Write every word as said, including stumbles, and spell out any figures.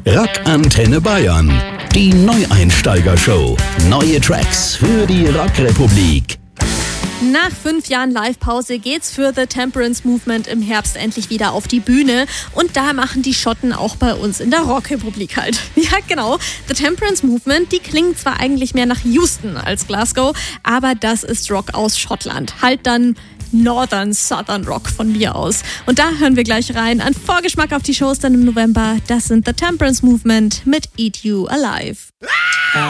Rock Antenne Bayern. Die Neueinsteiger-Show. Neue Tracks für die Rockrepublik. Nach fünf Jahren Live-Pause geht's für The Temperance Movement im Herbst endlich wieder auf die Bühne. Und da machen die Schotten auch bei uns in der Rockrepublik halt. Ja, genau. The Temperance Movement, die klingen zwar eigentlich mehr nach Houston als Glasgow, aber das ist Rock aus Schottland. Halt dann Northern Southern Rock von mir aus. Und da hören wir gleich rein. Ein Vorgeschmack auf die Shows dann im November. Das sind The Temperance Movement mit Eat You Alive.